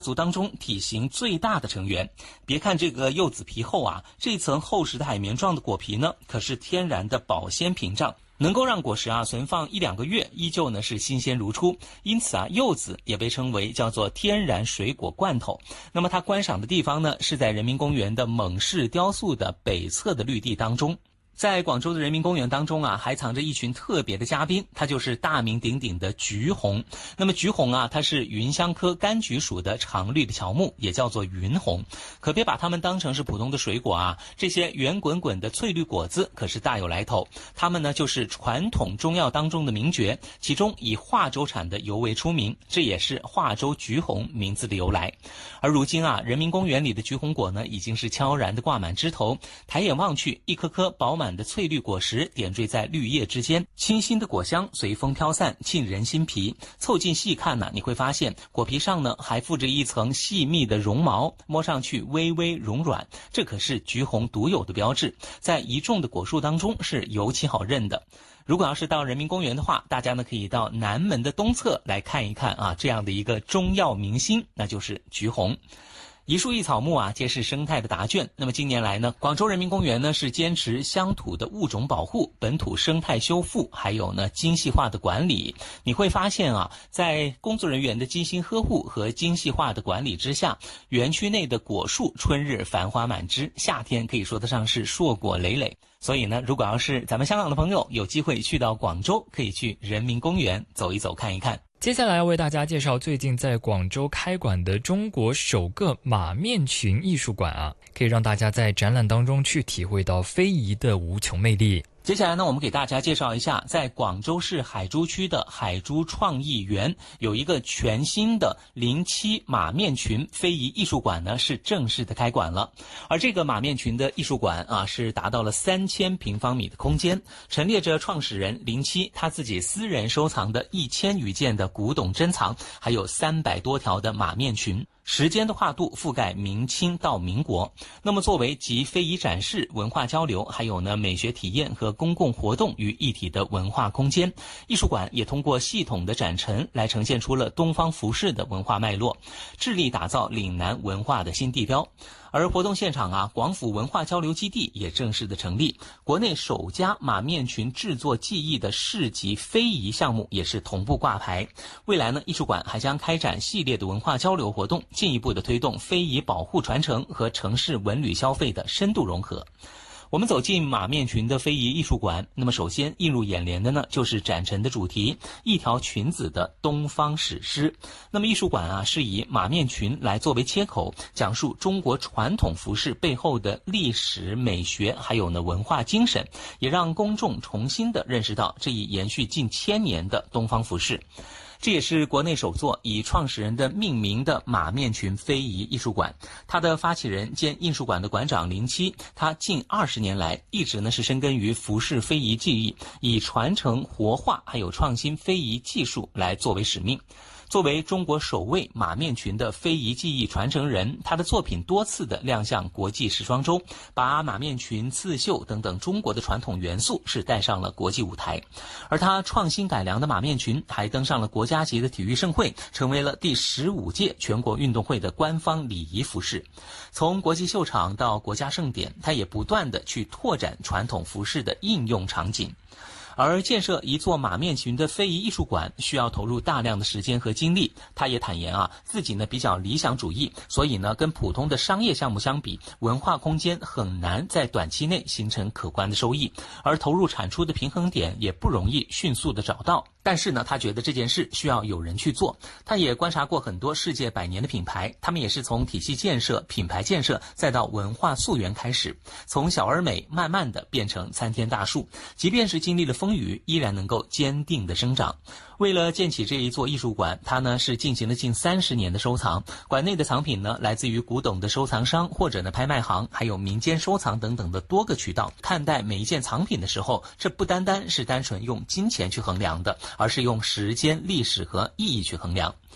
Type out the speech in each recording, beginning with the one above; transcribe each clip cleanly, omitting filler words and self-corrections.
族当中体型最大的成员。别看这个柚子皮厚啊，这层厚实的海绵状的果皮呢，可是天然的保鲜屏障，能够让果实啊存放1-2个月，依旧呢是新鲜如初。因此啊，柚子也被称为叫做天然水果罐头。那么它观赏的地方呢，是在人民公园的蒙氏雕塑的北侧的绿地当中。在广州的人民公园当中啊，还藏着一群特别的嘉宾，它就是大名鼎鼎的橘红。那么橘红啊，它是芸香科柑橘属的常绿的乔木，也叫做云红。可别把它们当成是普通的水果啊，这些圆滚滚的翠绿果子可是大有来头。它们呢就是传统中药当中的名角，其中以化州产的尤为出名，这也是化州橘红名字的由来。而如今啊，人民公园里的橘红果呢，已经是悄然的挂满枝头，抬眼望去，一颗颗饱满的翠绿果实点缀在绿叶之间，清新的果香随风飘散，沁人心脾。凑近细看呢，你会发现果皮上呢还附着一层细密的绒毛，摸上去微微绒软，这可是橘红独有的标志，在一众的果树当中是尤其好认的。如果要是到人民公园的话，大家呢可以到南门的东侧来看一看啊，这样的一个中药明星，那就是橘红。一树一草木啊，皆是生态的答卷。那么近年来呢，广州人民公园呢是坚持乡土的物种保护、本土生态修复，还有呢精细化的管理。你会发现啊，在工作人员的精心呵护和精细化的管理之下，园区内的果树春日繁花满枝，夏天可以说得上是硕果累累。所以呢，如果要是咱们香港的朋友有机会去到广州，可以去人民公园走一走看一看。 接下来要为大家介绍最近在广州开馆的中国首个马面裙艺术馆啊，可以让大家在展览当中去体会到非遗的无穷魅力。 接下来呢，我们给大家介绍一下，在广州市海珠区的海珠创意园有一个全新的07马面裙非遗艺术馆呢，是正式的开馆了。而这个马面裙的艺术馆啊，是达到了3000平方米的空间，陈列着创始人07他自己私人收藏的1000余件的古董珍藏，还有300多条的马面裙。时间的跨度覆盖明清到民国。那么作为集非遗展示、文化交流还有呢美学体验和公共活动于一体的文化空间，艺术馆也通过系统的展陈来呈现出了东方服饰的文化脉络，致力打造岭南文化的新地标。而活动现场啊，广府文化交流基地也正式的成立，国内首家马面裙制作技艺的市级非遗项目也是同步挂牌。未来呢，艺术馆还将开展系列的文化交流活动，进一步的推动非遗保护传承和城市文旅消费的深度融合。我们走进马面裙的非遗艺术馆，那么首先映入眼帘的呢，就是展陈的主题一条裙子的东方史诗。那么艺术馆啊，是以马面裙来作为切口，讲述中国传统服饰背后的历史美学，还有呢文化精神，也让公众重新的认识到这一延续近1000年的东方服饰。这也是国内首座以创始人的命名的马面裙非遗艺术馆。它的发起人兼艺术馆的馆长07，他近20年来一直呢是深耕于服饰非遗技艺，以传承活化还有创新非遗技术来作为使命。作为中国首位马面裙的非遗技艺传承人，他的作品多次的亮相国际时装周，把马面裙、刺绣等等中国的传统元素是带上了国际舞台。而他创新改良的马面裙还登上了国家级的体育盛会，成为了第15届全国运动会的官方礼仪服饰。从国际秀场到国家盛典，他也不断的去拓展传统服饰的应用场景。而建设一座马面裙的非遗艺术馆需要投入大量的时间和精力。他也坦言啊，自己呢比较理想主义，所以呢跟普通的商业项目相比，文化空间很难在短期内形成可观的收益，而投入产出的平衡点也不容易迅速的找到。但是呢，他觉得这件事需要有人去做。他也观察过很多世界100年的品牌，他们也是从体系建设、品牌建设，再到文化溯源开始，从小而美慢慢的变成参天大树，即便是经历了风雨，依然能够坚定的生长。为了建起这一座艺术馆，他呢是进行了近30年的收藏。馆内的藏品呢，来自于古董的收藏商，或者呢拍卖行，还有民间收藏等等的多个渠道。看待每一件藏品的时候，这不单单是单纯用金钱去衡量的，而是用时间、历史和意义去衡量。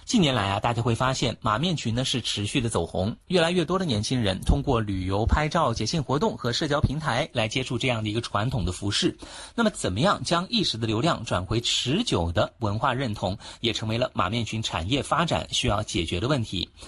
近年来啊，大家会发现马面裙呢是持续的走红，越来越多的年轻人通过旅游、拍照、节庆活动和社交平台来接触这样的一个传统的服饰。那么怎么样将一时的流量转回持久的文化认同，也成为了马面裙产业发展需要解决的问题。